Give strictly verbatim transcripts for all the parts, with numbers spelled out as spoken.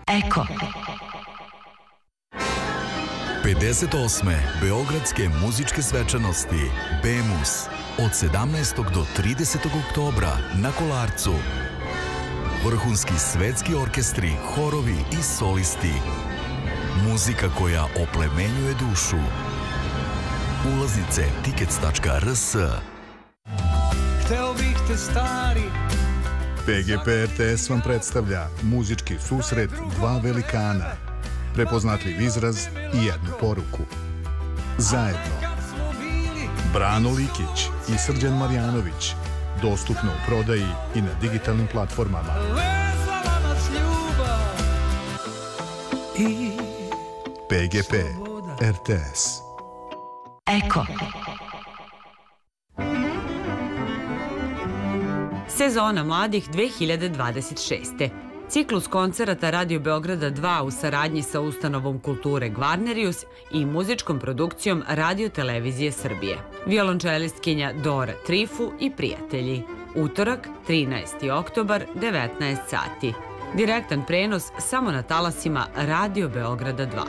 Eko. pedeset osme Beogradske muzičke svečanosti BEMUS od sedamnaestog do tridesetog oktobra na Kolarcu. Vrhunski svetski orkestri, horovi i solisti. Muzika koja oplemenjuje dušu. Ulaznice tickets tačka r s. Hteo bih te stari. P G P R T S vam predstavlja muzički susret dva velikana, prepoznatljiv izraz i jednu poruku. Zajedno. Brano Likić i Srđan Marjanović. Dostupno u prodaji i na digitalnim platformama. P G P R T S. Eko. Sezona mladih dve hiljade dvadeset šeste. Ciklus koncerata Radio Beograda dva u saradnji sa ustanovom kulture Gvarnerius i muzičkom produkcijom Radio Televizije Srbije. Violončelistkinja Dora Trifu i prijatelji. Utorak, trinaesti oktobar, devetnaest sati. Direktan prenos samo na talasima Radio Beograda dva.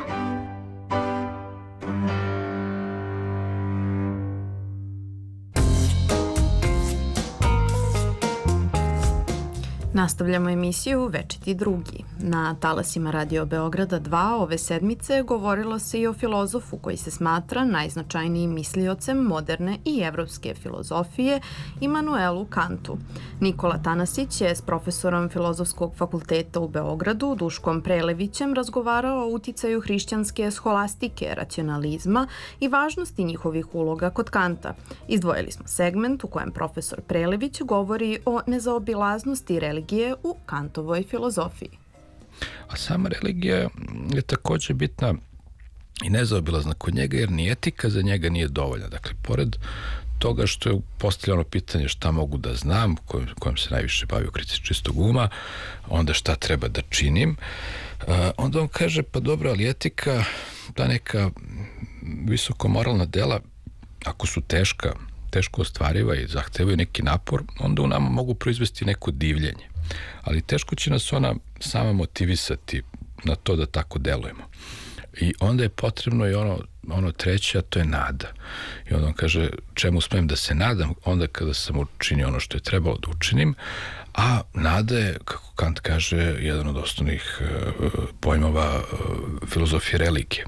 Nastavljamo emisiju Večiti drugi. Na talasima Radio Beograda dva ove sedmice govorilo se i o filozofu koji se smatra najznačajnijim misliocem moderne i evropske filozofije, Imanuelu Kantu. Nikola Tanasić je s profesorom Filozofskog fakulteta u Beogradu, Duškom Prelevićem, razgovarao o uticaju hrišćanske sholastike, racionalizma i važnosti njihovih uloga kod Kanta. Izdvojili smo segment u kojem profesor Prelević govori o nezaobilaznosti religije u Kantovoj filozofiji. A sama religija je također bitna i nezaobilazna kod njega, jer ni etika za njega nije dovoljna. Dakle, pored toga što je postavljeno pitanje šta mogu da znam, kojim, kojim se najviše bavio kritici čistog uma, onda šta treba da činim, onda on kaže, pa dobro, ali etika, ta neka visoko moralna dela, ako su teška, teško ostvariva i zahtevaju neki napor, onda u nama mogu proizvesti neko divljenje. Ali teško će nas ona sama motivisati na to da tako delujemo. I onda je potrebno i ono, ono treće, a to je nada. I onda on kaže, čemu smem da se nadam? Onda kada sam učinio ono što je trebalo da učinim, a nada je, kako Kant kaže, jedan od osnovnih uh, pojmova uh, filozofije religije.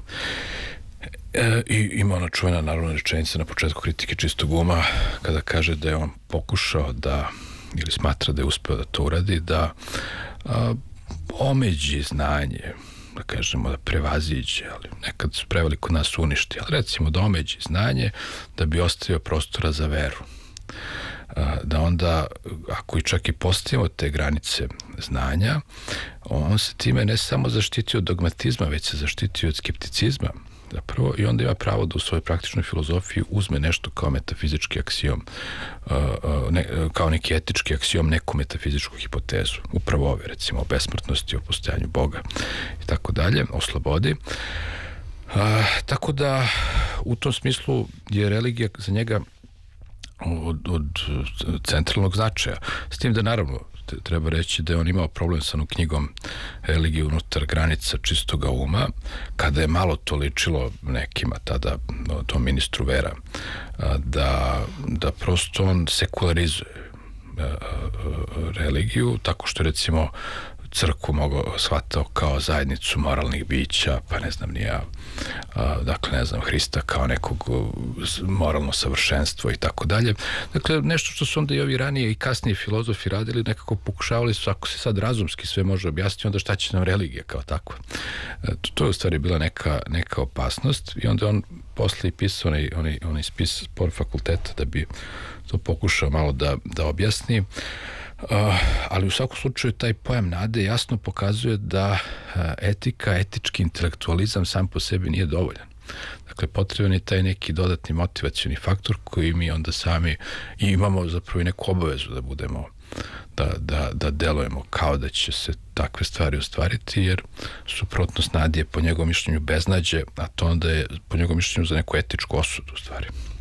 E, I ima ona čuvena naravno rečenica na početku kritike čistog uma, kada kaže da je on pokušao da, ili smatra da je uspeo da to uradi, da a, omeđi znanje, da kažemo da prevaziđe, ali nekad su preveliko nas uništi, ali recimo da omeđi znanje da bi ostavio prostora za veru. A, da onda, ako i čak i postavimo te granice znanja, on se time ne samo zaštitio od dogmatizma, već se zaštitio od skepticizma. Zapravo, i onda ima pravo da u svojoj praktičnoj filozofiji uzme nešto kao metafizički aksiom, uh, uh, ne, kao neki etički aksiom, neku metafizičku hipotezu. Upravo ove, recimo, o besmrtnosti, o postojanju Boga i tako dalje, o slobodi. Uh, tako da, u tom smislu je religija za njega od, od centralnog značaja. S tim da, naravno, treba reći da je on imao problem sa onom knjigom Religije unutar granica čistoga uma, kada je malo to ličilo nekima tada, tom ministru vera, da, da prosto on sekularizuje religiju, tako što recimo crkvu mogao shvatao kao zajednicu moralnih bića, pa ne znam ni ja, a, dakle ne znam, Hrista kao nekog moralno savršenstvo i tako dalje. Dakle, nešto što su onda i ovi ranije i kasnije filozofi radili, nekako pokušavali su, ako se sad razumski sve može objasniti, onda šta će nam religija kao takva. E, to, to je u stvari bila neka, neka opasnost i onda on posle i pisao onaj, onaj, onaj spis spor fakulteta da bi to pokušao malo da, da objasni. Uh, ali u svakom slučaju taj pojam nade jasno pokazuje da uh, etika, etički intelektualizam sam po sebi nije dovoljan. Dakle, potreban je taj neki dodatni motivacioni faktor koji mi onda sami i imamo zapravo i neku obavezu da budemo, da, da, da delujemo kao da će se takve stvari ostvariti, jer suprotnost nade je po njegovom mišljenju beznađe, a to onda je po njegovom mišljenju za neku etičku osudu u stvari.